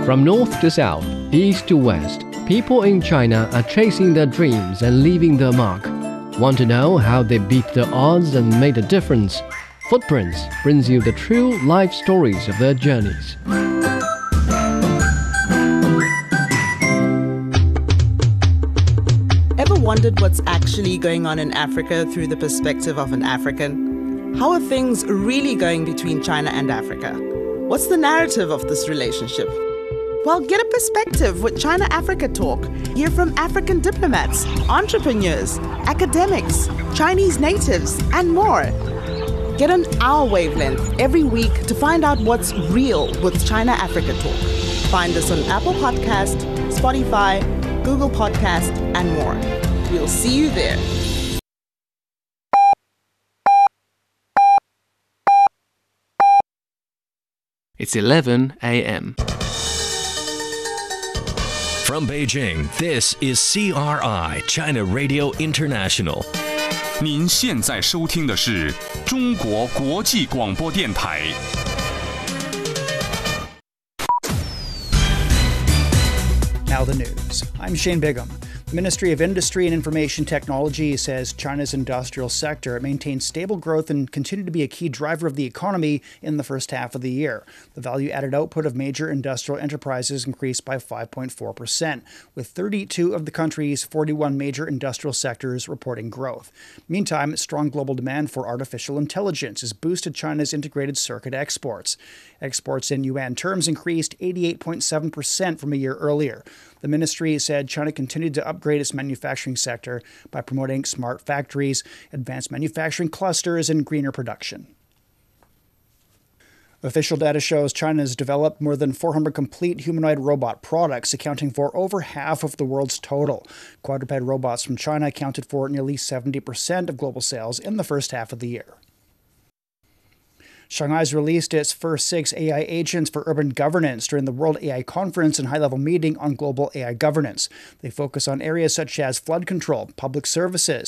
From north to south, east to west, people in China are chasing their dreams and leaving their mark. Want to know how they beat the odds and made a difference? Footprints brings you the true life stories of their journeys. Ever wondered what's actually going on in Africa through the perspective of an African? How are things really going between China and Africa? What's the narrative of this relationship? Well, get a perspective with China Africa Talk. Hear from African diplomats, entrepreneurs, academics, Chinese natives, and more. Get on our wavelength every week to find out what's real with China Africa Talk. Find us on Apple Podcast, Spotify, Google Podcast, and more. We'll see you there. It's 11 a.m. From Beijing, this is CRI, China Radio International. 您现在收听的是中国国际广播电台。 Now the news. I'm Shane Bigham. The Ministry of Industry and Information Technology says China's industrial sector maintained stable growth and continued to be a key driver of the economy in the first half of the year. The value-added output of major industrial enterprises increased by 5.4%, with 32 of the country's 41 major industrial sectors reporting growth. Meantime, strong global demand for artificial intelligence has boosted China's integrated circuit exports. Exports in yuan terms increased 88.7% from a year earlier. The ministry said China continued to upgrade its manufacturing sector by promoting smart factories, advanced manufacturing clusters, and greener production. Official data shows China has developed more than 400 complete humanoid robot products, accounting for over half of the world's total. Quadruped robots from China accounted for nearly 70% of global sales in the first half of the year. Shanghai's released its first 6 AI agents for urban governance during the World AI Conference and high-level meeting on global AI governance. They focus on areas such as flood control, public services,